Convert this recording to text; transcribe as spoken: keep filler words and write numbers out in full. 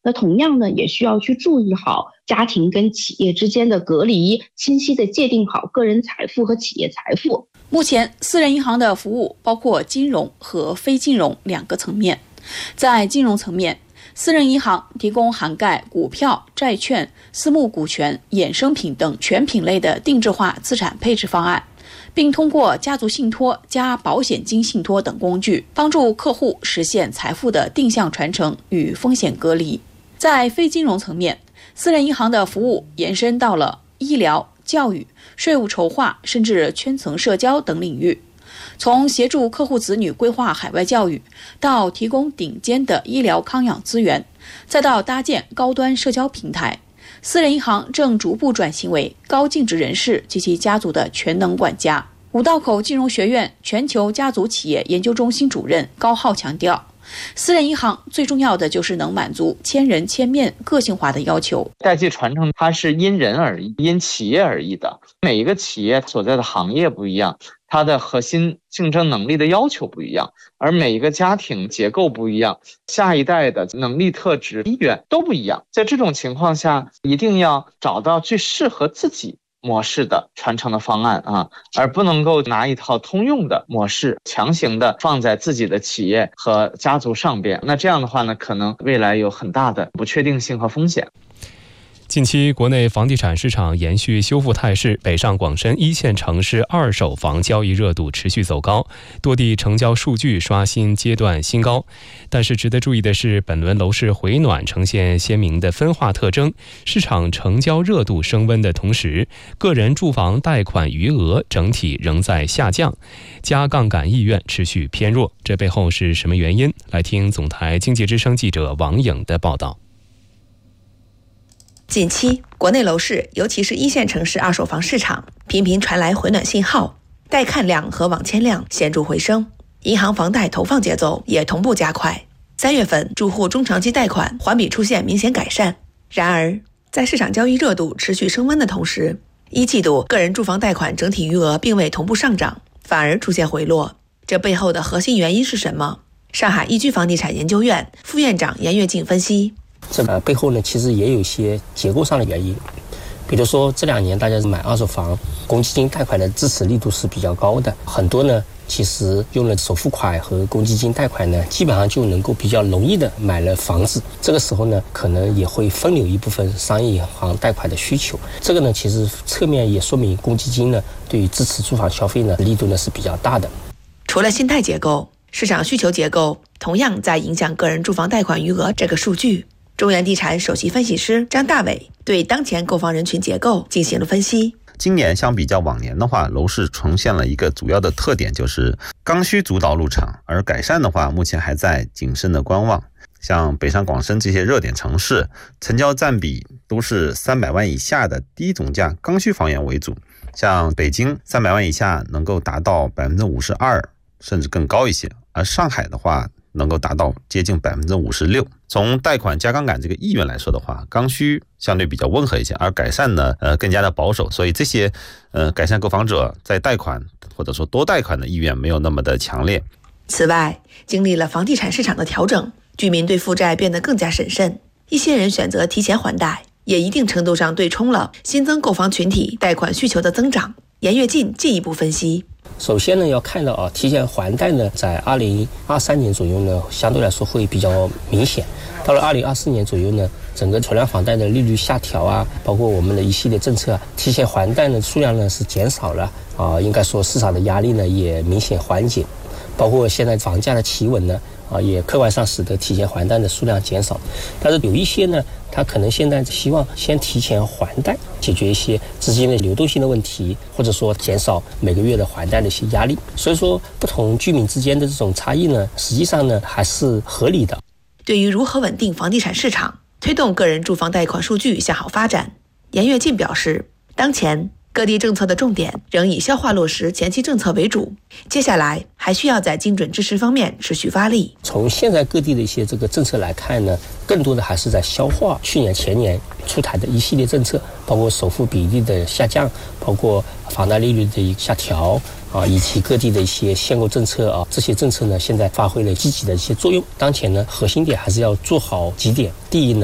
那同样呢，也需要去注意好家庭跟企业之间的隔离，清晰地界定好个人财富和企业财富。 目前，私人银行的服务包括金融和非金融两个层面。在金融层面，私人银行提供涵盖股票、债券、私募股权、衍生品等全品类的定制化资产配置方案，并通过家族信托加保险金信托等工具，帮助客户实现财富的定向传承与风险隔离。在非金融层面，私人银行的服务延伸到了医疗、教育、税务筹划，甚至圈层社交等领域。从协助客户子女规划海外教育，到提供顶尖的医疗康养资源，再到搭建高端社交平台，私人银行正逐步转型为高净值人士及其家族的全能管家。五道口金融学院全球家族企业研究中心主任高浩强调，私人银行最重要的就是能满足千人千面个性化的要求。 代际传承它是因人而异，因企业而异的，每一个企业所在的行业不一样，它的核心竞争能力的要求不一样，而每一个家庭结构不一样，下一代的能力特质意愿都不一样。在这种情况下，一定要找到最适合自己模式的传承的方案啊，而不能够拿一套通用的模式强行的放在自己的企业和家族上边。那这样的话呢，可能未来有很大的不确定性和风险。 近期国内房地产市场延续修复态势，北上广深一线城市二手房交易热度持续走高，多地成交数据刷新阶段新高。但是值得注意的是，本轮楼市回暖呈现鲜明的分化特征，市场成交热度升温的同时，个人住房贷款余额整体仍在下降，加杠杆意愿持续偏弱。这背后是什么原因？来听总台经济之声记者王颖的报道。 近期，国内楼市，尤其是一线城市二手房市场，频频传来回暖信号，带看量和网签量显著回升，银行房贷投放节奏也同步加快。三月份，住户中长期贷款环比出现明显改善。然而，在市场交易热度持续升温的同时，一季度个人住房贷款整体余额并未同步上涨，反而出现回落。这背后的核心原因是什么？上海易居房地产研究院副院长严跃进分析。 这个背后呢，其实也有一些结构上的原因，比如说这两年大家买二手房，公积金贷款的支持力度是比较高的，很多呢其实用了首付款和公积金贷款呢，基本上就能够比较容易的买了房子。这个时候呢，可能也会分流一部分商业银行贷款的需求。这个呢，其实侧面也说明公积金呢对于支持住房消费呢力度呢是比较大的。 除了心态结构，市场需求结构同样在影响个人住房贷款余额这个数据。中原地产首席分析师张大伟对当前购房人群结构进行了分析。 今年相比较往年的话，楼市呈现了一个主要的特点，就是刚需主导入场，而改善的话目前还在谨慎的观望。像北上广深这些热点城市，成交占比都是三百万以下的低总价刚需房源为主，像北京三百万以下能够达到 百分之五十二 甚至更高一些，而上海的话能够达到接近 百分之五十六。 从贷款加杠杆这个意愿来说的话，刚需相对比较温和一些，而改善呢呃更加的保守，所以这些呃改善购房者在贷款或者说多贷款的意愿没有那么的强烈。 此外，经历了房地产市场的调整，居民对负债变得更加审慎，一些人选择提前还贷，也一定程度上对冲了新增购房群体贷款需求的增长。严跃进进一步分析。 首先呢，要看到啊，提前还贷呢，在二零二三年左右呢，相对来说会比较明显。到了二零二四年左右呢，整个存量房贷的利率下调啊，包括我们的一系列政策啊，提前还贷呢数量呢是减少了啊，应该说市场的压力呢也明显缓解。包括现在房价的企稳呢，啊，也客观上使得提前还贷的数量减少。但是有一些呢，他可能现在希望先提前还贷，解决一些资金的流动性的问题，或者说减少每个月的还贷的一些压力。所以说，不同居民之间的这种差异呢，实际上呢还是合理的。 对于如何稳定房地产市场，推动个人住房贷款数据向好发展，严跃进表示，当前各地政策的重点仍以消化落实前期政策为主，接下来还需要在精准支持方面持续发力。 从现在各地的一些这个政策来看呢，更多的还是在消化去年前年出台的一系列政策，包括首付比例的下降，包括房贷利率的下调啊，以及各地的一些限购政策啊，这些政策呢现在发挥了积极的一些作用。当前呢，核心点还是要做好几点。第一呢，